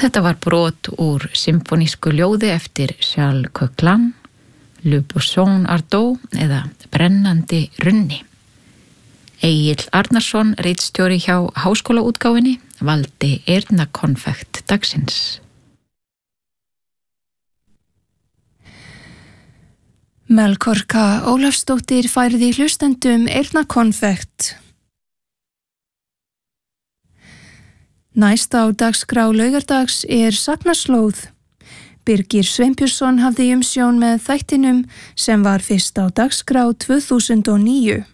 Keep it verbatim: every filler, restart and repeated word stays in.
Þetta var brot úr symfonísku ljóði eftir Charles Coquelin, Le Bousson Ardot eða Brennandi runni. Egill Arnarsson, ritstjóri hjá Háskólaútgáfunni, valdi eyrnakonfekt dagsins. Melkorka Ólafsdóttir færði hlustendum eyrnakonfekt. Næst á dagskrá laugardags er sagnaslóð. Birgir Sveinbjörnsson hafði umsjón með þættinum sem var fyrst á dagskrá tvö þúsund og níu.